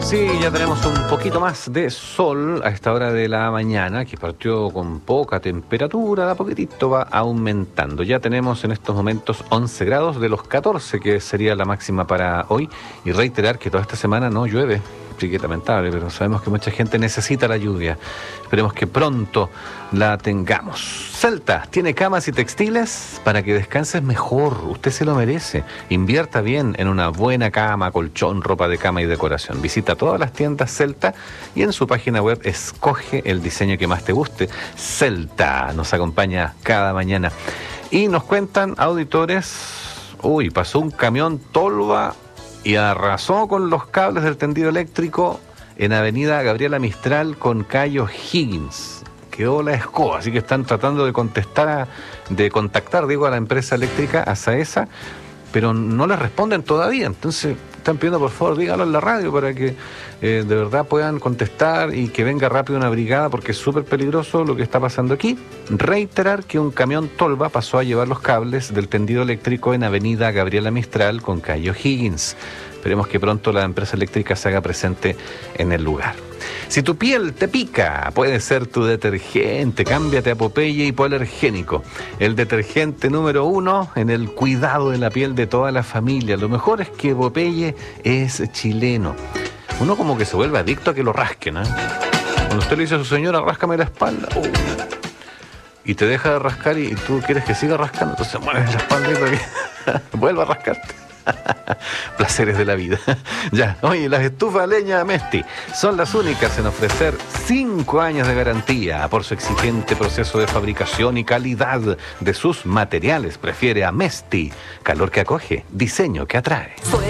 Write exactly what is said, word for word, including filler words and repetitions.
Sí, ya tenemos un poquito más de sol a esta hora de la mañana, que partió con poca temperatura, de a poquitito va aumentando. Ya tenemos en estos momentos once grados de los catorce, que sería la máxima para hoy, y reiterar que toda esta semana no llueve. Sí, que lamentable, pero sabemos que mucha gente necesita la lluvia. Esperemos que pronto la tengamos. Celta tiene camas y textiles para que descanses mejor. Usted se lo merece. Invierta bien en una buena cama, colchón, ropa de cama y decoración. Visita todas las tiendas Celta y en su página web escoge el diseño que más te guste. Celta nos acompaña cada mañana. Y nos cuentan auditores, uy, pasó un camión tolva y arrasó con los cables del tendido eléctrico en Avenida Gabriela Mistral con Cayo Higgins. Quedó la escoba, así que están tratando de contestar, a, de contactar, digo, a la empresa eléctrica, a SAESA, pero no les responden todavía. Entonces están pidiendo, por favor, díganlo en la radio para que eh, de verdad puedan contestar y que venga rápido una brigada, porque es súper peligroso lo que está pasando aquí. Reiterar que un camión tolva pasó a llevar los cables del tendido eléctrico en Avenida Gabriela Mistral con Cayo Higgins. Esperemos que pronto la empresa eléctrica se haga presente en el lugar. Si tu piel te pica, puede ser tu detergente. Cámbiate a Popeye Hipoalergénico, el detergente número uno en el cuidado de la piel de toda la familia. Lo mejor es que Popeye es chileno. Uno como que se vuelve adicto a que lo rasquen, ¿eh? Cuando usted le dice a su señora, ráscame la espalda, uh, y te deja de rascar y tú quieres que siga rascando, entonces mueves la espalda y para que vuelva a rascarte. Placeres de la vida. Ya, oye, las estufas a leña Mesti son las únicas en ofrecer cinco años de garantía por su exigente proceso de fabricación y calidad de sus materiales. Prefiere a Mesti, calor que acoge, diseño que atrae.